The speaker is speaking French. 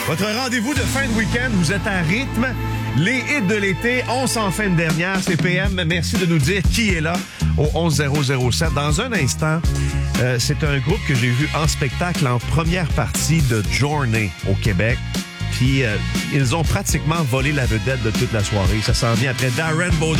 Votre rendez-vous de fin de week-end, vous êtes à rythme. Les hits de l'été, on s'en fin de dernière, c'est PM. Merci de nous dire qui est là au 11007. Dans un instant, c'est un groupe que j'ai vu en spectacle en première partie de Journey au Québec. Puis ils ont pratiquement volé la vedette de toute la soirée. Ça s'en vient après Darren Baudry.